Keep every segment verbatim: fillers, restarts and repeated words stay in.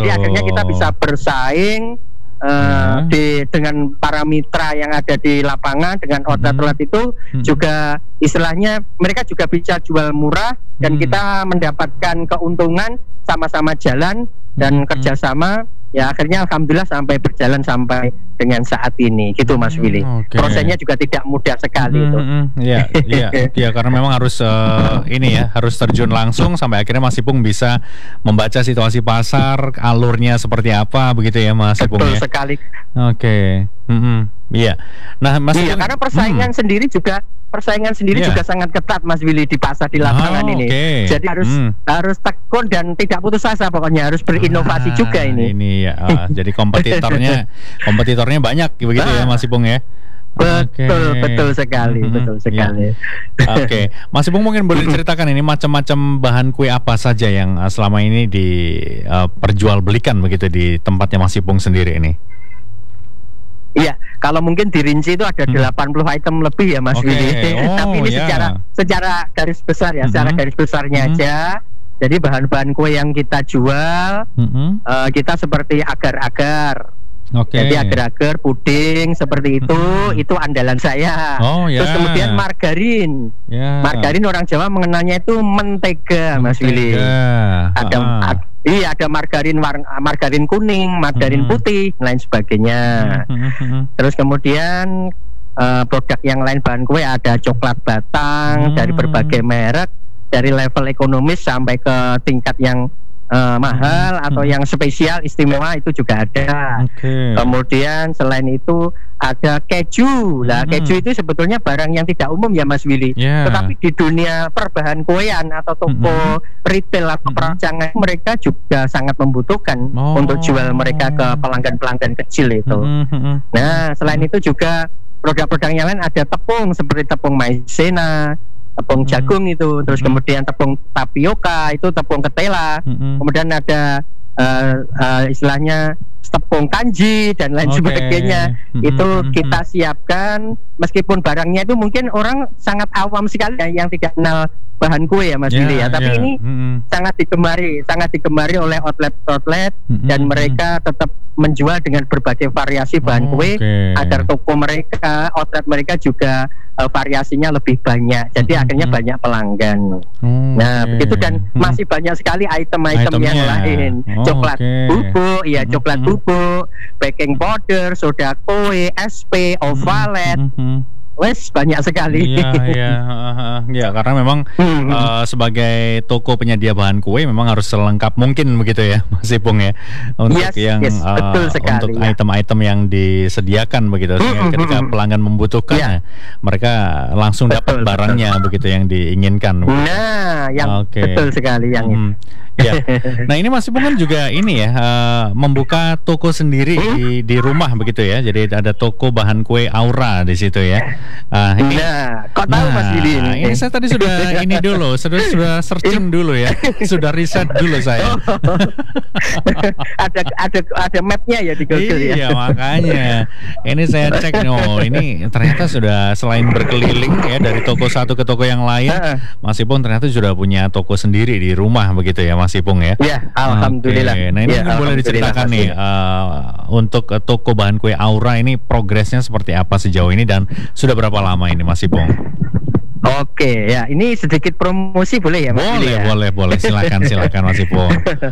Jadi akhirnya kita bisa bersaing uh, hmm. di dengan para mitra yang ada di lapangan dengan outlet-outlet itu hmm. juga istilahnya mereka juga bisa jual murah dan hmm. kita mendapatkan keuntungan sama-sama jalan dan hmm. kerjasama. Ya akhirnya alhamdulillah sampai berjalan sampai dengan saat ini gitu Mas Willy. Hmm, okay. Prosesnya juga tidak mudah sekali hmm, itu. Iya, iya, iya karena memang harus uh, ini ya harus terjun langsung sampai akhirnya Mas Ipung bisa membaca situasi pasar, alurnya seperti apa begitu ya Mas Ipung ya. Betul sekali. Oke, okay. mm-hmm. Iya. Nah Mas iya, Ipung, karena persaingan hmm. sendiri juga persaingan sendiri yeah. juga sangat ketat Mas Willy di pasar di lapangan oh, ini. Okay. Jadi harus hmm. harus tekun dan tidak putus asa pokoknya harus berinovasi ah, juga ini. Ini ya. Uh, jadi kompetitornya kompetitornya banyak begitu ah. ya Mas Ipung ya. Betul, okay. betul sekali, mm-hmm. betul sekali. Yeah. Oke, okay. Mas Ipung mungkin boleh ceritakan ini macam-macam bahan kue apa saja yang uh, selama ini diperjualbelikan uh, begitu di tempatnya Mas Ipung sendiri ini? Iya, kalau mungkin dirinci itu ada delapan puluh hmm. item lebih ya Mas okay. Willy. Oh, Tapi ini yeah. secara secara garis besar ya, mm-hmm. secara garis besarnya mm-hmm. aja. Jadi bahan-bahan kue yang kita jual, mm-hmm. uh, kita seperti agar-agar. Okay. Jadi agar-agar, puding seperti itu, mm-hmm. itu andalan saya. Oh, yeah. Terus kemudian margarin. Yeah. Margarin orang Jawa mengenalnya itu mentega, Mas Willy. Ada uh-huh. Iya, ada margarin warna, margarin kuning, margarin hmm. putih, lain sebagainya. Hmm. Terus kemudian uh, produk yang lain bahan kue ada coklat batang hmm. dari berbagai merek, dari level ekonomis sampai ke tingkat yang uh, mahal hmm. atau yang spesial istimewa itu juga ada. Okay. Kemudian selain itu ada keju. Lah, hmm. keju itu sebetulnya barang yang tidak umum ya Mas Willy. Yeah. Tetapi di dunia perbahan kuean atau toko hmm. retail atau hmm. perancangan mereka juga sangat membutuhkan oh. untuk jual mereka ke pelanggan-pelanggan kecil itu. Hmm. Nah, selain itu juga produk-produk yang lain ada tepung seperti tepung maizena, tepung hmm. jagung itu, terus hmm. kemudian tepung tapioka itu tepung ketela, hmm. kemudian ada uh, uh, istilahnya tepung kanji dan lain okay. sebagainya. Mm-hmm. Itu kita siapkan meskipun barangnya itu mungkin orang sangat awam sekali ya, yang tidak kenal bahan kue ya Mas Willy yeah, ya. Tapi yeah. ini mm-hmm. sangat digemari, sangat digemari oleh outlet-outlet mm-hmm. dan mereka tetap menjual dengan berbagai variasi bahan oh, kue okay. agar toko mereka, outlet mereka juga uh, variasinya lebih banyak. Jadi mm-hmm. akhirnya banyak pelanggan. Mm-hmm. Nah, begitu dan mm-hmm. masih banyak sekali item-item Itemnya. yang lain. Oh, coklat okay. bubuk, ya mm-hmm. coklat bubuk, baking powder, soda kue, S P, ovalet. Mm-hmm. Wes banyak sekali. Iya, iya, ya karena memang hmm. uh, sebagai toko penyedia bahan kue memang harus selengkap mungkin begitu ya, Mas Ipung ya, untuk yes, yang yes, uh, sekali, untuk ya. item-item yang disediakan begitu, sehingga hmm, ketika hmm, pelanggan membutuhkan, ya. ya, mereka langsung dapat barangnya betul. Begitu yang diinginkan. Begitu. Nah, yang okay. betul sekali yang hmm. itu. Ya. Nah ini Mas Ipung kan juga ini ya uh, membuka toko sendiri hmm? di di rumah begitu ya. Jadi ada toko bahan kue Aura di situ ya. Uh, ini, nah, kok tahu nah, Mas Willy ini? Ini saya tadi sudah ini dulu, sudah sudah searching dulu ya, sudah riset dulu saya. ada ada ada mapnya ya di Google iya, ya. Iya makanya. Ini saya cek, oh ini ternyata sudah selain berkeliling ya dari toko satu ke toko yang lain, Mas Ipung ternyata sudah punya toko sendiri di rumah begitu ya. Mas Ipung ya. Ya, alhamdulillah. Oke. Nah ini ya, boleh diceritakan nih uh, untuk uh, toko bahan kue Aura ini progresnya seperti apa sejauh ini dan sudah berapa lama ini Mas Ipung? Oke, ya ini sedikit promosi boleh ya Mas Boleh, ya? boleh, boleh. Silakan, silakan Mas Ipung.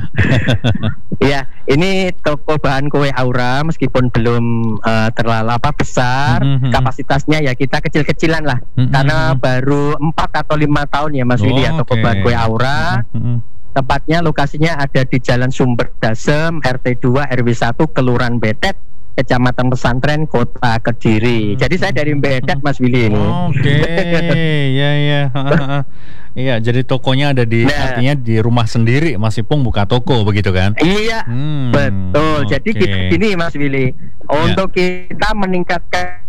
Ya, ini toko bahan kue Aura meskipun belum uh, terlalu apa besar, mm-hmm. kapasitasnya ya kita kecil-kecilan lah. Mm-hmm. Karena baru empat atau lima tahun ya Mas oh, Willy ya toko okay. bahan kue Aura. Mm-hmm. Tepatnya lokasinya ada di Jalan Sumber Dasem, R T dua R W satu, Kelurahan Betet, Kecamatan Pesantren, Kota Kediri. Jadi saya dari Betet, Mas Willy ini. Oke, okay. ya ya. Iya, jadi tokonya ada di nah, artinya di rumah sendiri, Mas Ipung buka toko begitu kan? Iya, hmm, betul. Okay. Jadi gini Mas Willy, untuk ya. kita meningkatkan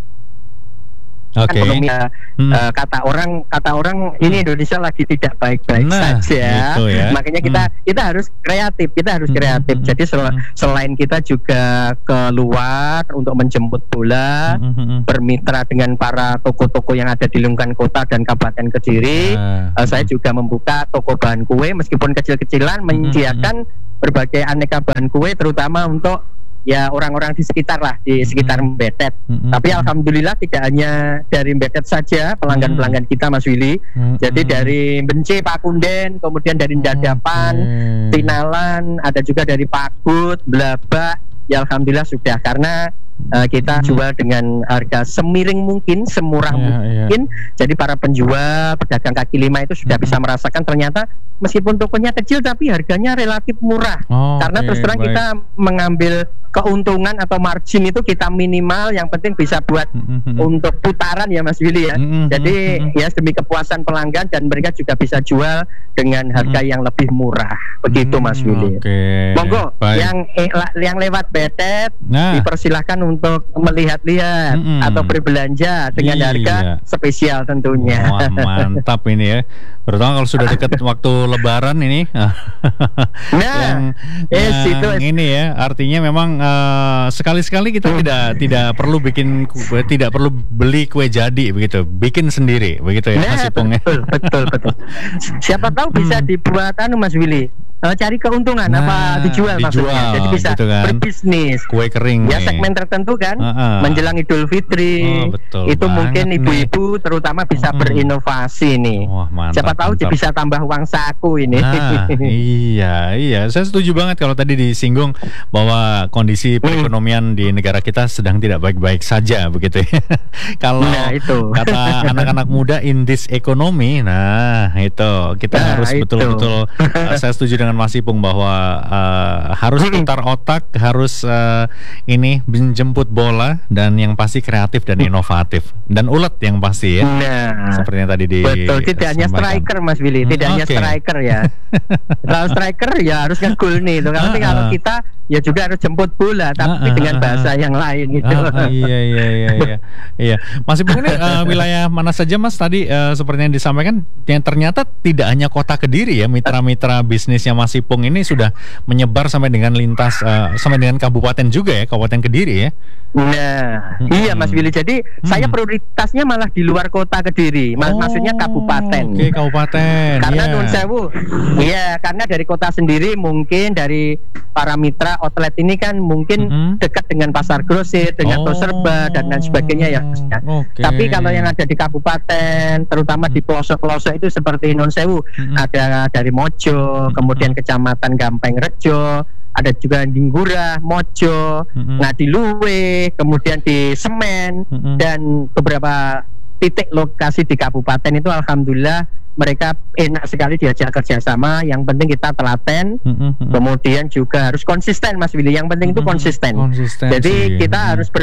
Okay. ekonomi hmm. uh, kata orang kata orang ini Indonesia lagi tidak baik-baik nah, saja gitu ya. Makanya kita hmm. kita harus kreatif kita harus kreatif hmm. jadi sel- selain kita juga keluar untuk menjemput bola hmm. bermitra dengan para toko-toko yang ada di lingkungan kota dan Kabupaten Kediri. hmm. uh, saya juga membuka toko bahan kue meskipun kecil-kecilan menyediakan berbagai aneka bahan kue, terutama untuk ya orang-orang di sekitar lah, di sekitar mm-hmm. Mbetet. Mm-hmm. Tapi alhamdulillah tidak hanya dari Mbetet saja pelanggan-pelanggan kita Mas Willy. Mm-hmm. Jadi dari Bence, Pakunden, kemudian dari Dadapan, okay. Tinalan, ada juga dari Pagut, Blabak. Ya alhamdulillah sudah, karena uh, kita hmm. jual dengan harga semiring mungkin, semurah yeah, mungkin. Yeah. Jadi para penjual, pedagang kaki lima itu sudah hmm. bisa merasakan ternyata meskipun tokonya kecil tapi harganya relatif murah. Oh, karena okay, terus terang baik. Kita mengambil keuntungan atau margin itu kita minimal, yang penting bisa buat mm-hmm. untuk putaran ya Mas Willy ya. Mm-hmm. Jadi ya demi kepuasan pelanggan, dan mereka juga bisa jual dengan harga mm-hmm. yang lebih murah. Begitu Mas Willy. Okay. Monggo yang eh, yang lewat Betet nah. dipersilahkan untuk melihat-lihat mm-hmm. atau berbelanja dengan iya. harga spesial tentunya. Wah, mantap ini ya. Terutama kalau sudah dekat waktu Lebaran ini. Nah, yang, yes, yang itu ini ya, artinya memang uh, sekali-sekali kita hmm. tidak tidak perlu bikin kue, tidak perlu beli kue jadi begitu, bikin sendiri begitu ya, nah, Mas Ipung. Betul, betul, betul. Siapa tahu bisa hmm. dibuat anu Mas Willy. Uh, cari keuntungan nah, apa dijual, dijual maksudnya, jadi bisa gitu kan. Berbisnis kue kering ya, nih. segmen tertentu kan uh-uh. menjelang Idul Fitri, oh, betul itu mungkin ibu-ibu nih. Terutama bisa uh-uh. berinovasi nih. Wah, mantap, siapa tahu mantap. Bisa tambah uang saku ini. Nah, iya iya saya setuju banget kalau tadi disinggung bahwa kondisi perekonomian hmm. di negara kita sedang tidak baik-baik saja begitu ya. Kalau nah, itu. Kata anak-anak muda in this economy, nah itu kita nah, harus itu. betul-betul uh, saya setuju dengan Mas Ipung bahwa uh, harus putar otak, harus uh, ini menjemput bola, dan yang pasti kreatif dan inovatif dan ulet yang pasti ya. Nah, seperti yang tadi di betul, tidak hanya striker Mas Willy, tidak hmm, hanya okay. striker ya. Kalau striker ya harus ngegol nih itu. Kalau uh, kalau kita ya juga harus jemput bola, tapi uh, uh, dengan bahasa yang lain gitu. Uh, uh, iya iya iya iya. Iya. Mas Ipung ini uh, wilayah mana saja Mas tadi uh, seperti yang disampaikan, yang ternyata tidak hanya kota Kediri ya, mitra-mitra bisnisnya Mas Ipung ini sudah menyebar sampai dengan lintas uh, sampai dengan kabupaten juga ya, Kabupaten Kediri ya. Nah, hmm. iya Mas Willy. Jadi hmm. saya prioritasnya malah di luar kota Kediri, Mas, oh, maksudnya kabupaten. Oke, okay, kabupaten. Karena yeah. Nun Sewu, iya, karena dari kota sendiri mungkin dari para mitra outlet ini kan mungkin hmm. dekat dengan pasar grosir, dengan oh. Toserba dan lain sebagainya ya. Okay. Tapi kalau yang ada di kabupaten, terutama di pelosok-pelosok itu seperti Nun Sewu, hmm. ada dari Mojo, hmm. kemudian Kecamatan Gampeng Rejo, ada juga di Nggurah, Mojo, mm-hmm. nah di Luwe, kemudian di Semen, mm-hmm. dan beberapa titik lokasi di kabupaten itu alhamdulillah mereka enak sekali diajak kerjasama. Yang penting kita telaten, mm-hmm. kemudian juga harus konsisten Mas Willy. Yang penting mm-hmm. itu konsisten. Konsistensi. Jadi kita mm-hmm. harus ber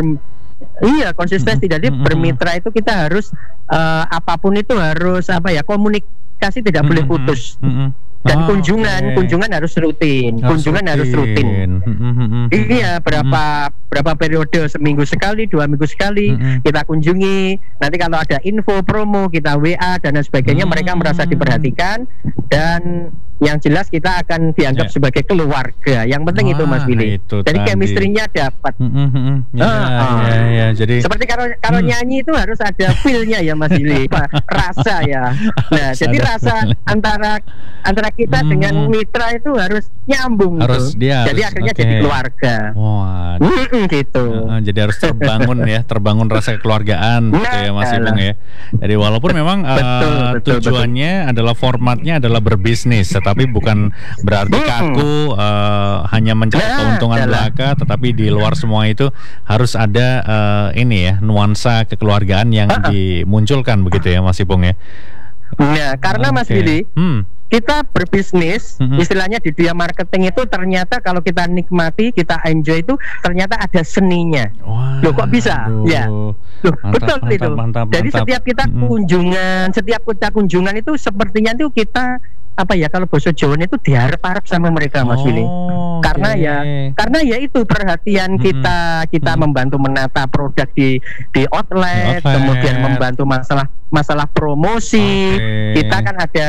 iya konsistensi. Mm-hmm. Jadi bermitra itu kita harus uh, apapun itu harus apa ya, komunikasi tidak mm-hmm. boleh putus. Mm-hmm. Dan oh, kunjungan, okay. kunjungan harus rutin, harus kunjungan rutin. harus rutin. Mm-hmm. Iya, berapa mm-hmm. berapa periode, seminggu sekali, dua minggu sekali mm-hmm. kita kunjungi. Nanti kalau ada info promo kita W A dan lain sebagainya, mm-hmm. mereka merasa diperhatikan, dan yang jelas kita akan dianggap yeah. sebagai keluarga. Yang penting Wah, itu Mas Willy. Itu jadi chemistry-nya dapat. Mm-hmm. Ya, uh, uh. ya, ya, jadi seperti kalau kalau mm. nyanyi itu harus ada feel-nya ya Mas Willy, rasa ya. Nah, jadi rasa antara antara kita hmm. dengan mitra itu harus nyambung, harus gitu. Dia jadi harus, akhirnya okay. jadi keluarga. Wah, mm-mm, gitu. Uh, jadi harus terbangun ya, terbangun rasa kekeluargaan, nah, gitu ya Mas Ipung ya. Jadi walaupun memang betul, uh, betul, tujuannya betul. adalah formatnya adalah berbisnis, tetapi bukan berarti kaku uh, hanya mencari nah, keuntungan belaka, tetapi di luar semua itu harus ada uh, ini ya, nuansa kekeluargaan yang uh-uh. dimunculkan begitu ya Mas Ipung ya. Nah, karena okay. Mas Willy, hmm. kita berbisnis, mm-hmm. istilahnya di dunia marketing itu ternyata kalau kita nikmati, kita enjoy itu ternyata ada seninya. Wah, loh kok bisa? Aduh. Ya, loh mantap, betul mantap, itu. Mantap, Jadi mantap. setiap kita kunjungan, mm-hmm. setiap kita kunjungan itu sepertinya itu kita apa ya, kalau bahasa Jawa itu diharap-harap sama mereka Mas oh, Willy. Karena okay. ya, karena ya itu perhatian mm-hmm. kita, kita mm-hmm. membantu menata produk di di outlet, outlet, kemudian membantu masalah masalah promosi. Okay. Kita kan ada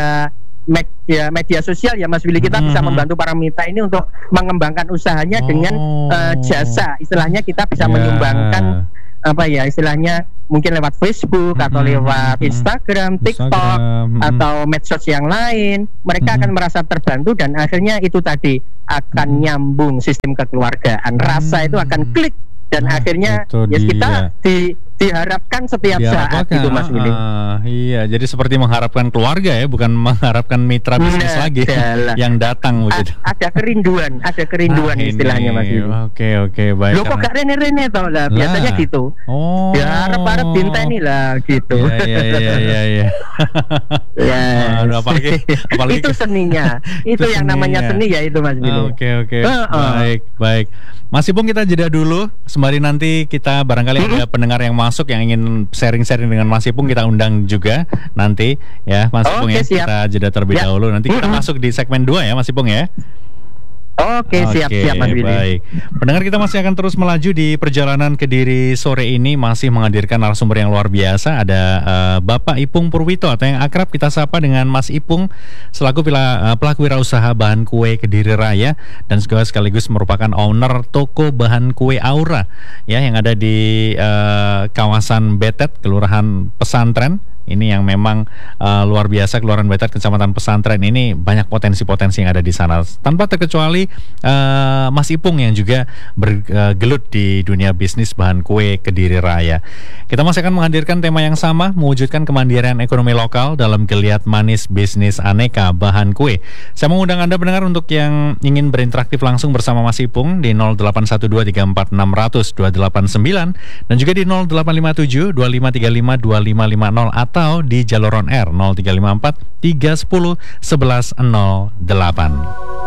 media media sosial ya Mas Willy, kita hmm. bisa membantu para mitra ini untuk mengembangkan usahanya oh. dengan uh, jasa, istilahnya kita bisa yeah. menyumbangkan apa ya istilahnya mungkin lewat Facebook mm-hmm. atau lewat Instagram, TikTok Instagram. Mm-hmm. atau medsos yang lain, mereka mm-hmm. akan merasa terbantu dan akhirnya itu tadi akan mm-hmm. nyambung sistem kekeluargaan. Mm-hmm. Rasa itu akan klik dan nah, akhirnya ya kita di diharapkan setiap saat itu Mas Willy. Uh, iya, jadi seperti mengharapkan keluarga ya, bukan mengharapkan mitra bisnis nah, lagi yang datang begitu. A- ada kerinduan, ada kerinduan ah, istilahnya Mas Willy. Oke oke baik. Lo kok gak rene-rene tau lah, biasanya lah. Gitu. Oh. Ya harap-harap dinteni lah gitu. Iya iya iya iya. iya. Ya. Aduh, apalagi, apalagi itu seninya. Itu, itu yang seninya. Namanya seni ya itu Mas Willy. Oke oke. Baik baik. Mas Ipung, kita jeda dulu. Sembari nanti kita barangkali mm-hmm. ada pendengar yang masuk yang ingin sharing-sharing dengan Mas Ipung, kita undang juga nanti ya Mas Ipung okay, ya. Siap. Kita jeda terlebih ya. dahulu. Nanti kita mm-hmm. masuk di segmen dua ya Mas Ipung ya. Oke, okay, siap-siap Mas Willy. Baik. Pendengar, kita masih akan terus melaju di perjalanan Kediri sore ini, masih menghadirkan narasumber yang luar biasa. Ada uh, Bapak Ipung Purwito atau yang akrab kita sapa dengan Mas Ipung, selaku pila, uh, pelaku wirausaha bahan kue Kediri Raya dan juga sekaligus merupakan owner toko bahan kue Aura ya yang ada di uh, kawasan Betet, Kelurahan Pesantren. Ini yang memang uh, luar biasa, Kelurahan Betet, Kecamatan Pesantren ini banyak potensi-potensi yang ada di sana. Tanpa terkecuali uh, Mas Ipung yang juga bergelut uh, di dunia bisnis bahan kue Kediri Raya. Kita masih akan menghadirkan tema yang sama, mewujudkan kemandirian ekonomi lokal dalam geliat manis bisnis aneka bahan kue. Saya mengundang Anda pendengar untuk yang ingin berinteraktif langsung bersama Mas Ipung di nol delapan satu dua tiga empat enam nol nol dua delapan sembilan dan juga di nol delapan lima tujuh dua lima tiga lima dua lima lima nol atau di jalur on air nol tiga lima empat tiga satu nol satu satu nol delapan.